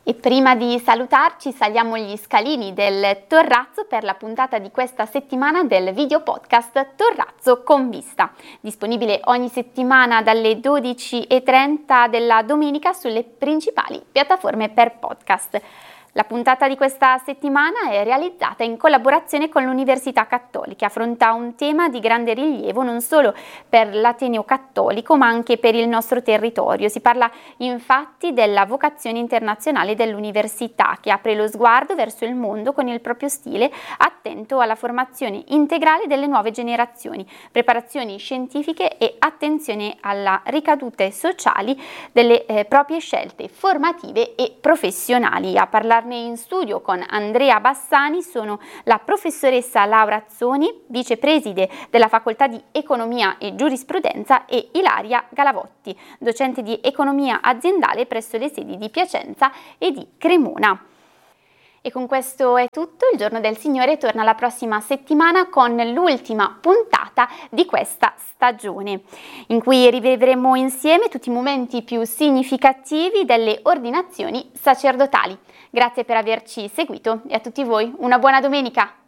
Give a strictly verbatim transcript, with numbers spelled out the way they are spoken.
E prima di salutarci saliamo gli scalini del Torrazzo per la puntata di questa settimana del video podcast Torrazzo con Vista, disponibile ogni settimana dalle dodici e trenta della domenica sulle principali piattaforme per podcast. La puntata di questa settimana è realizzata in collaborazione con l'Università Cattolica, affronta un tema di grande rilievo non solo per l'Ateneo Cattolico ma anche per il nostro territorio. Si parla infatti della vocazione internazionale dell'università, che apre lo sguardo verso il mondo con il proprio stile attento alla formazione integrale delle nuove generazioni, preparazioni scientifiche e attenzione alle ricadute sociali delle eh, proprie scelte formative e professionali. A parlare in studio con Andrea Bassani sono la professoressa Laura Azzoni, vicepreside della Facoltà di Economia e Giurisprudenza, e Ilaria Galavotti, docente di Economia Aziendale presso le sedi di Piacenza e di Cremona. E con questo è tutto, il Giorno del Signore torna la prossima settimana con l'ultima puntata di questa stagione, in cui rivedremo insieme tutti i momenti più significativi delle ordinazioni sacerdotali. Grazie per averci seguito e a tutti voi una buona domenica!